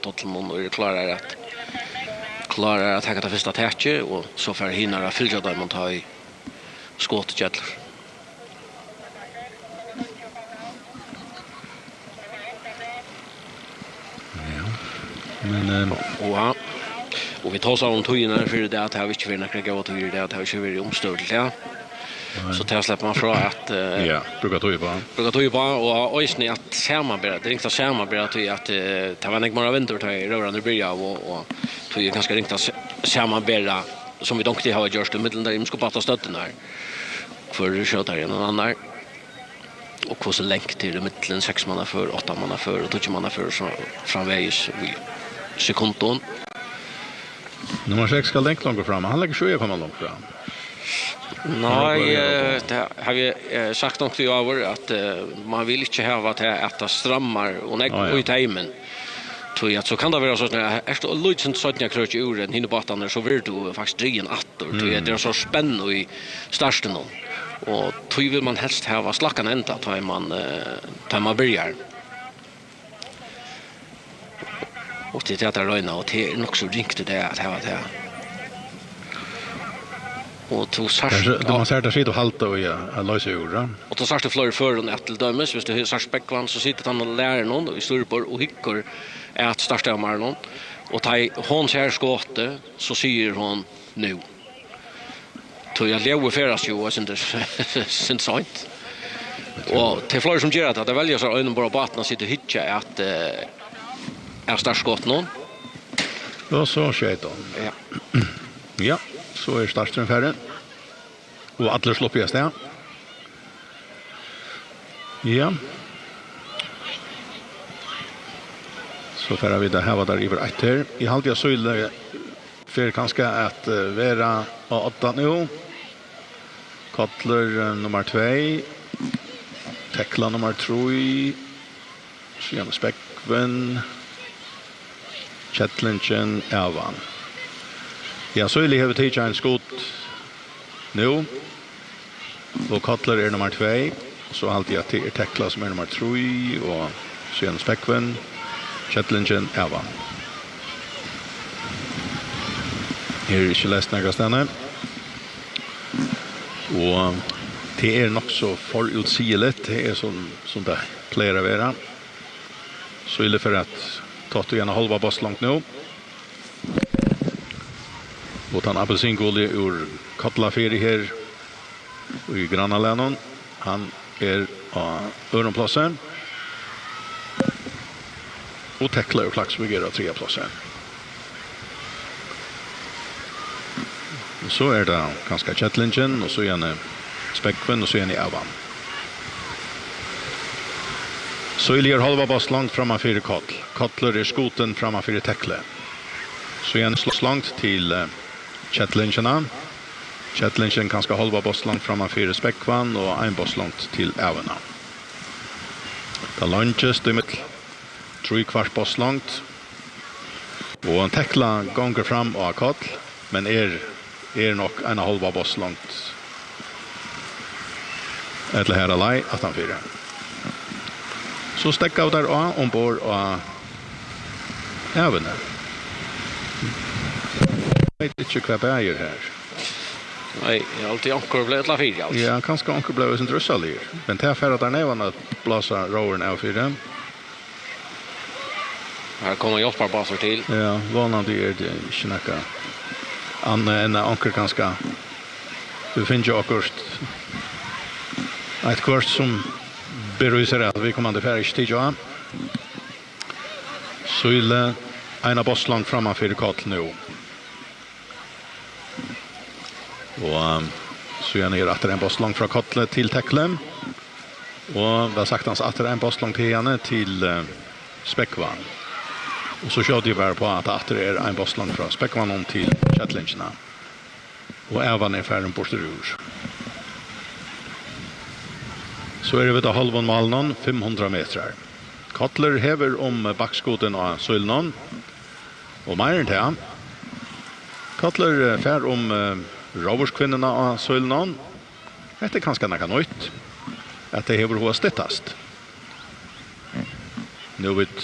totteln och klarar att ta det första täcket och så för hinna fylla dem och ta i skott jättlar. Men och vi tar så om tojerna för det att har vi inte för några gå till det att har vi ju omstörligt ja. Så tar släpper man från att brukar toja på och isni att samarbeta det är inte samarbeta till att ta var inte mer vinter till rörande börja och tog ju ganska ringt att samarbeta som vi dock det har gjort i mitten där ska bara stötten här för köta en annan och hur så länk till mitten 6 månader för 8 månader för och 12 månader för så framvägs vi sekundon. Nummer 6 ska länk långt fram. Han lägger 7 komma långt fram. Nej, det har vi sagt också i år att man vill inte ha att äta strammar och i timmen. Så kan det vara så att efter lutsen sådana kröch uren hinner batan så vill du faktiskt drigen attor. Det är så spännande i starten och då vill man helst ha slackan ända tar man börjar. Och det är röjna och det är nog så ringt det att ha det. Och då man ser det och halta och att lösa ur. Och då sarste fler för en till dömes, hvis du har Sarsbäckvan så sitter han och lär någon och i Storborg och hickar att starta med någon. Och ta hon ser skottet så säger hon nu. Då jag lever föras ju och sen sånt. Och till fler som gör att det väljer så ögonen bara batten sitter hitcha att är startskott någon. Och så skjuter hon. Ja. Ja. Så är starten färdig. Och alla slår på det. Ja. Så färre vi det här var där över 1 här. I halvt jag skulle för kanske att vara 8 nu. Kottler nummer 2. Tekla nummer 3. Sjön Späckven. Chettlingen Elvan. Ja, så är det tid en skott nu. Och Kottler är nummer 2. Så alltid att det är Tekla som är nummer 3. Och Sjön Späckven. Chettlingen Elvan. Här är inte läst några ställen. Och det är nog så förutsägligt. Det är som det plejer att vara. Så är det för att ta gärna halva boss långt nu. Och han apelsingolje ur Kattlaferi här i Grannalänon. Han är på öronplatsen. Och Tekla och Klaxbygger av 3 platsen. Så är det ganska Chettlingen och så är det Späckven och så är det Avan. Så är det halva boss långt framför Kottl. Kottler är skoten framför Tekla. Så är det slås långt till Chettlingen. Chettlingen kan ska halva boss långt framför Späckvan och en boss långt till Avana. Det lunches det med 3/4 boss långt. Och en Tekla gånger fram och Kottl men är nog en halva boss långt. Eller här alai att han fyra. Så stäcka ut där ombord och även. Jag vet inte vad jag gör här. Nej, jag har alltid ankor blivit la fyra. Ja, kanske ankor blev en drössalir. Men det här färre där nävan att blåsa råren av fyra. Här kommer Jospar basar till. Ja, vanande är det inte några andra än ankor ganska. Du finner ju akkurat ett kvart som berusar att vi kommer att färre tid. Så är det ena bossland framför Kottl nu. Och så är det att en bosslang från Kottl till Tekla. Och det har sagt att det är en bosslang till henne till Späckvan. Och så körde jag bara på att det är en bosslang från Späckvan till Chettlingen. Och även är färden på styr. Så är det vid halvan malen 500 meter. Kottler häver om backskoten av Sölnon. Och mer än det. Kottler fär om Roverskvinnorna av Sölnon. Det är ganska näka nytt. Att det häver hos stittast. Nu vet